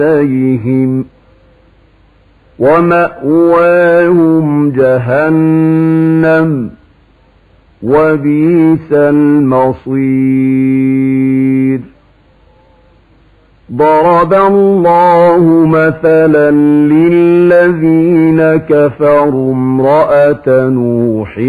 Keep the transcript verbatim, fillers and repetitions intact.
إليهم ومأواهم جهنم وبئس المصير. ضرب الله مثلا للذين كفروا امرأة نوح